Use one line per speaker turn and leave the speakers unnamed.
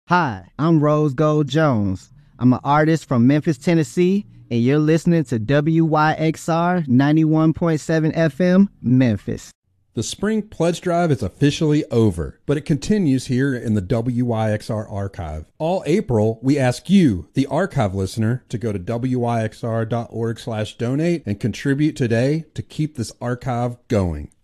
Hi, I'm Rose Gold Jones. I'm an artist from Memphis, Tennessee, and you're listening to WYXR 91.7 FM, Memphis.
The Spring Pledge Drive is officially over, but it continues here in the WYXR archive. All April, we ask you, the archive listener, to go to wyxr.org/donate and contribute today to keep this archive going.